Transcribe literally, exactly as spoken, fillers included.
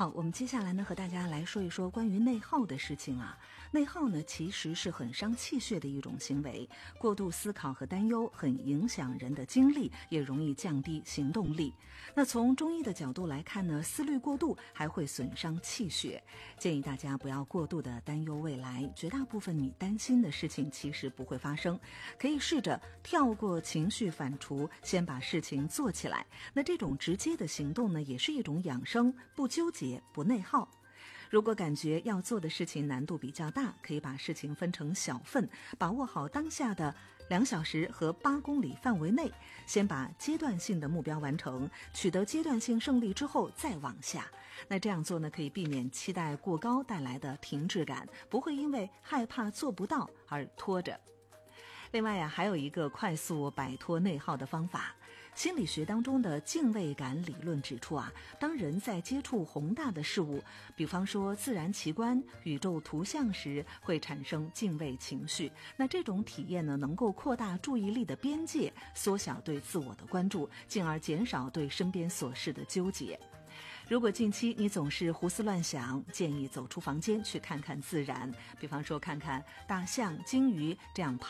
好，我们接下来呢和大家来说一说关于内耗的事情啊。内耗呢其实是很伤气血的一种行为，过度思考和担忧很影响人的精力，也容易降低行动力。那从中医的角度来看呢，思虑过度还会损伤气血，建议大家不要过度的担忧未来，绝大部分你担心的事情其实不会发生，可以试着跳过情绪反刍，先把事情做起来。那这种直接的行动呢，也是一种养生，不纠结不内耗。如果感觉要做的事情难度比较大，可以把事情分成小份，把握好当下的两小时和八公里范围内，先把阶段性的目标完成，取得阶段性胜利之后再往下。那这样做呢，可以避免期待过高带来的停滞感，不会因为害怕做不到而拖着。另外呀、啊，还有一个快速摆脱内耗的方法。心理学当中的敬畏感理论指出啊，当人在接触宏大的事物，比方说自然奇观、宇宙图像时，会产生敬畏情绪。那这种体验呢，能够扩大注意力的边界，缩小对自我的关注，进而减少对身边琐事的纠结。如果近期你总是胡思乱想，建议走出房间去看看自然，比方说看看大象、鲸鱼这样